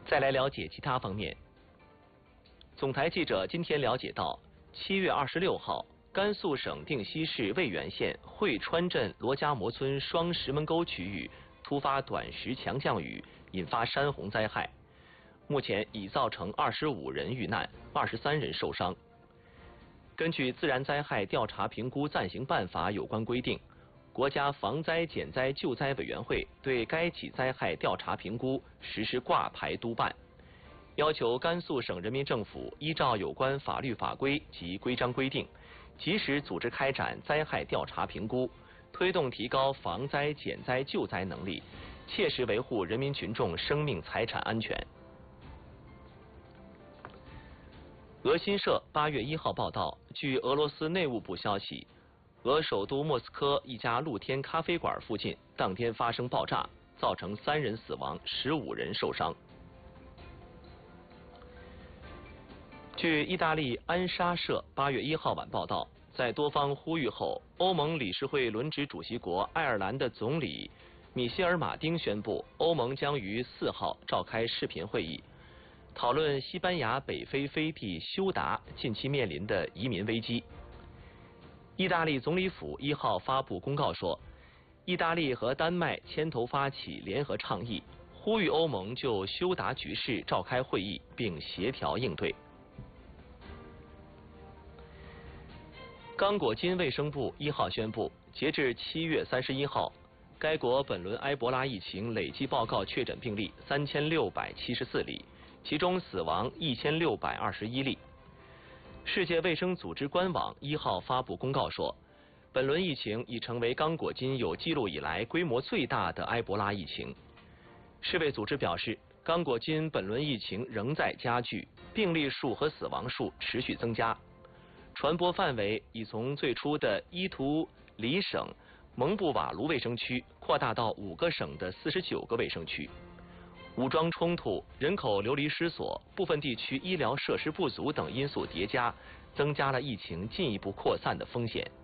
再来了解其他方面。总台记者今天了解到，7月26号，甘肃省定西市渭源县会川镇罗家磨村双石门沟区域突发短时强降雨，引发山洪灾害。目前已造成25人遇难，23人受伤。根据《自然灾害调查评估暂行办法》有关规定，国家防灾减灾救灾委员会对该起灾害调查评估实施挂牌督办，要求甘肃省人民政府依照有关法律法规及规章规定，及时组织开展灾害调查评估，推动提高防灾减灾救灾能力，切实维护人民群众生命财产安全。俄新社8月1号报道，据俄罗斯内务部消息，俄首都莫斯科一家露天咖啡馆附近当天发生爆炸，造成3人死亡，15人受伤。据意大利安莎社8月1号晚报道，在多方呼吁后，欧盟理事会轮值主席国爱尔兰的总理米歇尔·马丁宣布，欧盟将于4号召开视频会议，讨论西班牙北非飞地休达近期面临的移民危机。意大利总理府1号发布公告说，意大利和丹麦牵头发起联合倡议，呼吁欧盟就休达局势召开会议并协调应对。刚果金卫生部1号宣布，截至7月31号，该国本轮埃博拉疫情累计报告确诊病例3674例，其中死亡1621例。世界卫生组织官网1号发布公告说，本轮疫情已成为刚果金有记录以来规模最大的埃博拉疫情。世卫组织表示，刚果金本轮疫情仍在加剧，病例数和死亡数持续增加，传播范围已从最初的伊图里省蒙布瓦卢卫生区扩大到5个省的49个卫生区。武装冲突、人口流离失所、部分地区医疗设施不足等因素叠加，增加了疫情进一步扩散的风险。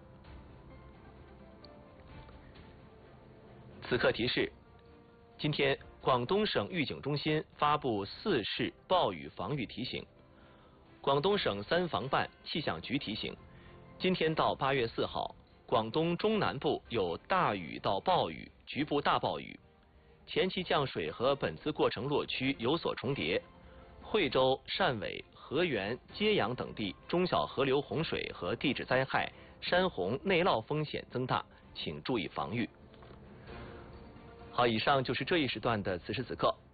此刻提示：今天，广东省预警中心发布4市暴雨防御提醒。广东省3防办气象局提醒，今天到8月4号，广东中南部有大雨到暴雨，局部大暴雨。前期降水和本次过程落区有所重叠，惠州、汕尾、河源、揭阳等地中小河流洪水和地质灾害、山洪内涝风险增大，请注意防御。好，以上就是这一时段的此时此刻。